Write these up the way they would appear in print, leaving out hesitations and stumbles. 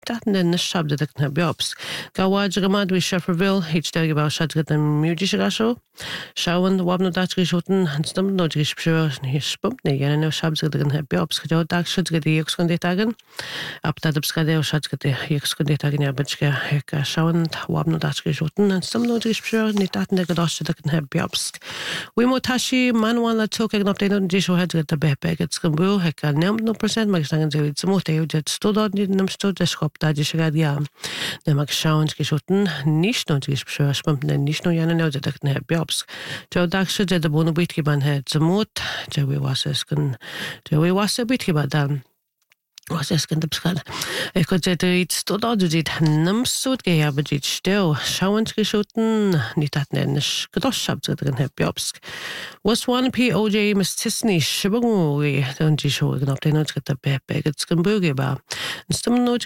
datan na shabda na biobs. Gawad ramad we Shefferville, each day about shadgat na mujish Shawan wabno datri shoten hanstam no drish pure spump ne yana no shabda na biobs. Kajau dak shadgat the exkondetagen. Up that upskade or shadgat the exkondetagen abachka heka shawan wabno datri shoten hanstam no drish pure ni datan na gadosh na biobs. We motashi manwan la took an update on disho heads at the bepeg at Skambu heka no percent magstangan zewi zmote jet stodod ni namsto deskop da dishadia. The magshound geshoten nicht no drish pure spump ne nicht no yana no that na biobs. Joe Daksha did the bonobit ban head Zamot, Joey Waseskin, Joey Wasabit dan. Was es kan beschrijven. Ik had het iets tot dat dit namstoot gehabt dit stil. Schauend geschoten, niet dat nennis gedoschap zu drin heb jobs. Was one POJ Miss Tisney Shibagoy, dan die show genoeg den ons get bepeg het Skamburger ba. Stem nooit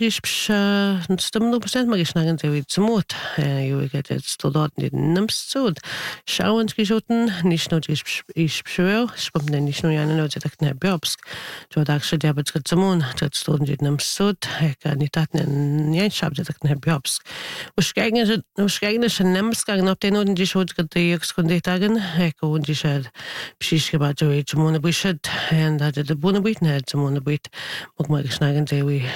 stem no percent maar gesnagen ze weer zmoot. Je get het tot dat dit namstoot. Schauend geschoten, niet nooit is schwer, spam den niet nou ja nou dat ik heb jobs. Zo dat ze hebben het zmoon. Stoden dit namstoot, ik niet dat een schap dat ik heb jobs. Waarschijnlijk is een namsgang op de noden die shoot dat de exkondetagen, ik woon die shad, precies gebaat zo iets monobushad en dat de bonobit net zo monobit, ook maar gesnagen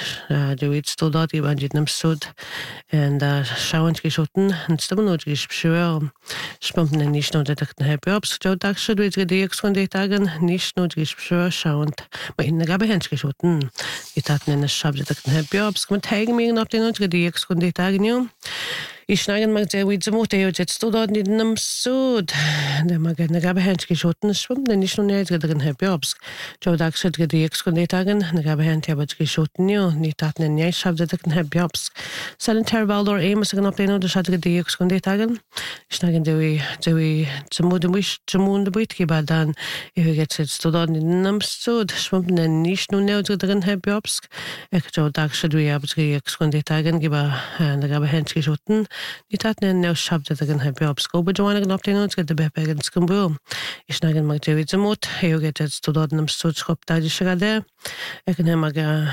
zo iets tot dat die van dit namstoot en daar schouwend geschoten en stemmen nooit geschreven, spampen niet nooit dat ik heb jobs. Zo dat ze door de exkondetagen niet nooit geschreven schouwend, maar in de gabehens geschoten. Ik had een schap dat ik heb jobs. Maar tegen me op de nodige die ik kon dit aannemen. Ik snag maar dat we iets moeten hebben. Het stond dat niet nam zo. Dan mag ik naar hand geschoten. Zwem dan niet nog niet dat ik heb jobs. Zo dat ik zit die ik kon dit aannemen. Naar hand heb ik geschoten. Niet dat een schap dat ik heb jobs. Sanitair Valdor Amos ik op de nodige zat die ik kon dit aannemen. Ik snag dat we te moeten geven dan. Ik het stond dat niet nam zo. Zwem dan niet nog niet dat ik heb jobs. Ik zo dat we hebben die ik kon dit aannemen. Naar hand geschoten. Niet dat een nieuw schap dat ik heb jobs. Kobe Joanna kan op de nood get de bepeg in Skambu. Ik snag in mag David Zamot. Je get het tot dat een stoot schop daar die schade. Ik kan hem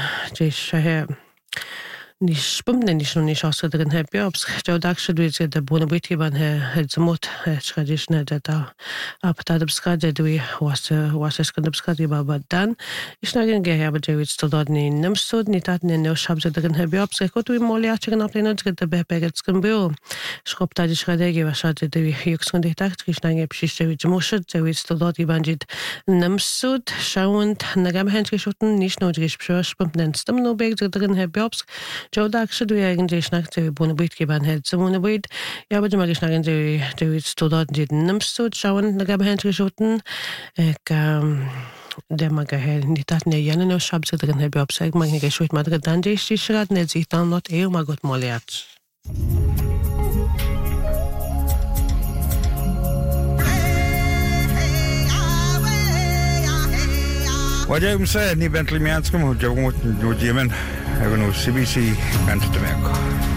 maar niet spummen niet nog niet als dat ik heb jobs. Zo dat ze doet de bonobit van het Zamot. Schadisch net dat op dat beschade doe was es kan beschade maar dan. Ik snag in hebben David tot dat niet namstoot niet dat een nieuw schap dat ik heb jobs. Ik had we moliaatje kan op de nood get de bepeg in Skambu. Schop daar die schade was dat de hier kon dit echt. Ik snag precies David Zamot. David tot dat die bandit namstoot. Schauend naar hem heen geschoten niet nodig is spumpen stem no beg dat ik heb jobs. Joe Daksha doe je eigenlijk snack te bonobit geban het zo bonobit. Ja, maar je mag snacken te iets tot dat dit namstoot schauen naar hem heen geschoten. Ik de mag niet dat nee jaren no schap zit erin heb je op zeg mag niet geschoten maar dat dan is die schraat net ziet dan not heel maar goed moliat. Wat jij zei, niet bent liefst, maar je moet nu Jemen, hebben we CBC aan te merken.